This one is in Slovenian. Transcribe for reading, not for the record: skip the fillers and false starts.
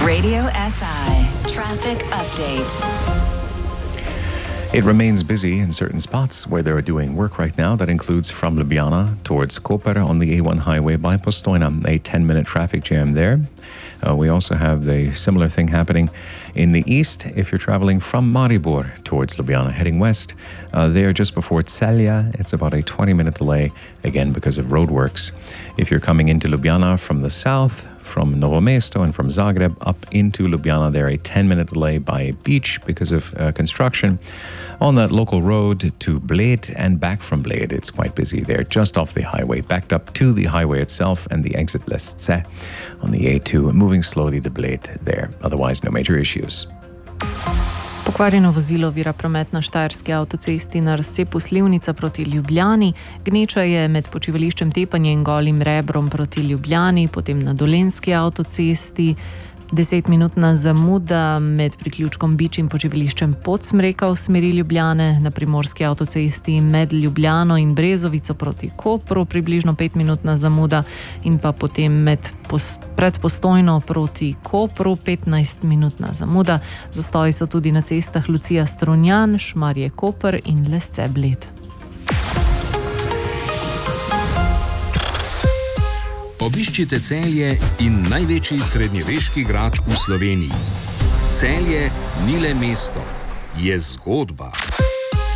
Radio SI Traffic Update. It remains busy in certain spots where they're doing work right now. That includes from Ljubljana towards Koper on the A1 highway by Postojna, a 10-minute traffic jam there. We also have a similar thing happening in the east. If you're traveling from Maribor towards Ljubljana, heading west, there just before Celje, it's about a 20-minute delay, again because of roadworks. If you're coming into Ljubljana from the south, from Novo Mesto and from Zagreb up into Ljubljana, there a 10-minute delay by a beach because of construction. On that local road to Bled and back from Bled, it's quite busy there, just off the highway, backed up to the highway itself and the exit Lesce on the A2, moving slowly to Bled there. Otherwise, no major issues. Pokvarjeno vozilo vira promet na Štajerski avtocesti na razcepu Slivnica proti Ljubljani. Gneča je med počivališčem Tepanje in Golim Rebrom proti Ljubljani, potem na Dolenjski avtocesti. 10-minutna zamuda med priključkom Bič in počivališčem Podsmreka v smeri Ljubljane, na Primorski avtocesti med Ljubljano in Brezovico proti Kopru, približno 5-minutna zamuda in pa potem pred Postojno proti Kopru, 15-minutna zamuda. Zastoji so tudi na cestah Lucija Strunjan, Šmarje Koper in Lesce Bled. Obiščite Celje in največji srednjeveški grad v Sloveniji. Celje ni le mesto, je zgodba.